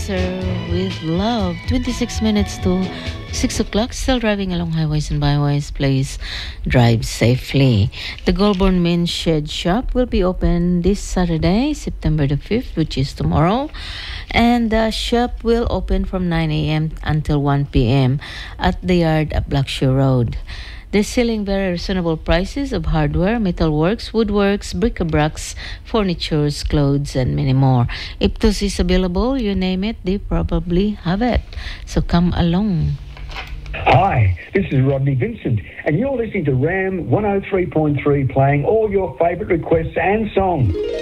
Answer with Love. 26 minutes to 6 o'clock. Still driving along highways and byways. Please drive safely. The Goulburn Main Shed Shop will be open this Saturday, September the 5th, which is tomorrow. And the shop will open from 9 a.m. until 1 p.m. at the yard at Blackshear Road. They're selling very reasonable prices of hardware, metalworks, woodworks, bric-a-bracs, furnitures, clothes, and many more. If this is available, you name it, they probably have it. So come along. Hi, this is Rodney Vincent, and you're listening to Ram 103.3 playing all your favourite requests and songs.